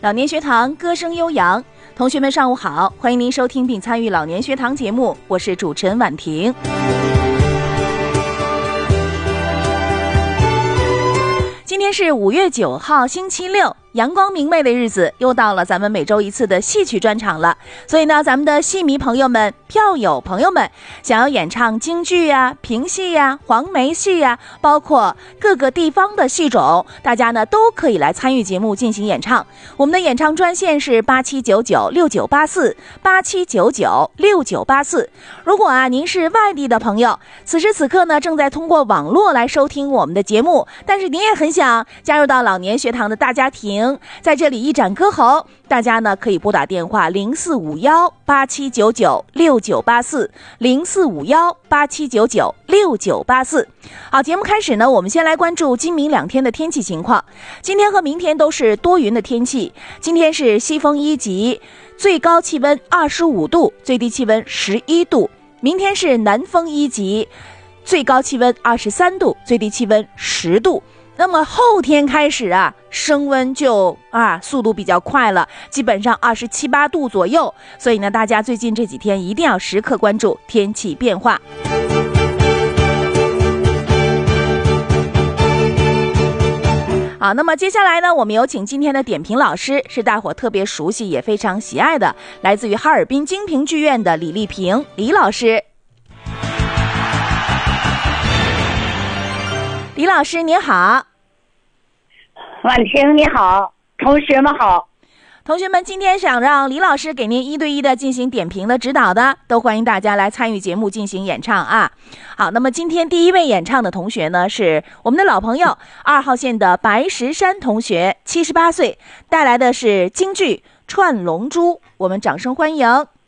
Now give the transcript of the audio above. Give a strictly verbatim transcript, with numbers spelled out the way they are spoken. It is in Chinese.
老年学堂歌声悠扬，同学们上午好，欢迎您收听并参与老年学堂节目，我是主持人婉婷。今天是五月九号星期六，阳光明媚的日子，又到了咱们每周一次的戏曲专场了。所以呢，咱们的戏迷朋友们、票友朋友们，想要演唱京剧呀、评戏呀、黄梅戏呀，包括各个地方的戏种，大家呢都可以来参与节目进行演唱。我们的演唱专线是八七九九六九八四八七九九六九八四。如果啊您是外地的朋友，此时此刻呢正在通过网络来收听我们的节目，但是您也很想加入到老年学堂的大家庭，在这里一展歌喉，大家呢可以拨打电话零四五幺八七九九六九八四零四五幺八七九九六九八四。好，节目开始呢，我们先来关注今明两天的天气情况。今天和明天都是多云的天气，今天是西风一级，最高气温二十五度，最低气温十一度。明天是南风一级，最高气温二十三度，最低气温十度。那么后天开始啊，升温就啊速度比较快了，基本上二十七八度左右。所以呢，大家最近这几天一定要时刻关注天气变化。好，那么接下来呢，我们有请今天的点评老师，是大伙特别熟悉也非常喜爱的，来自于哈尔滨精品剧院的李丽萍李老师。李老师您好。 婉婷你好，同学们好。 同学们，今天想让李老师给您一对一的进行点评的指导的，都欢迎大家来参与节目进行演唱啊。好，那么今天第一位演唱的同学呢，是我们的老朋友二号线的白石山同学，七十八岁，带来的是京剧《串龙珠》，我们掌声欢迎。